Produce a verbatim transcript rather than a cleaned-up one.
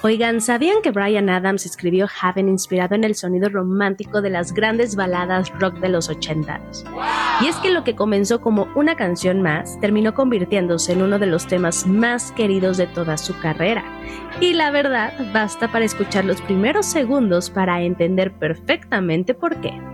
Oigan, ¿sabían que Bryan Adams escribió Heaven inspirado en el sonido romántico de las grandes baladas rock de los ochentas? Y es que lo que comenzó como una canción más terminó convirtiéndose en uno de los temas más queridos de toda su carrera. Y la verdad, basta para escuchar los primeros segundos para entender perfectamente por qué.